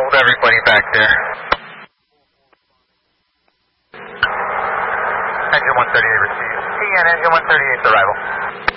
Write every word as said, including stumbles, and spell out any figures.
Hold everybody back there. Engine one thirty-eight received. T N, engine one thirty-eight arrival.